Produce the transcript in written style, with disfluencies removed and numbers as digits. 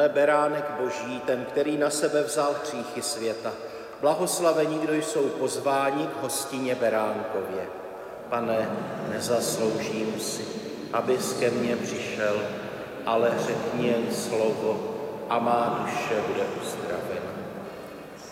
Hle beránek Boží, ten, který na sebe vzal hříchy světa. Blahoslavení, kdo jsou pozváni k hostině beránkově. Pane, nezasloužím si, abys ke mně přišel, ale řekni jen slovo a má duše bude uzdravena.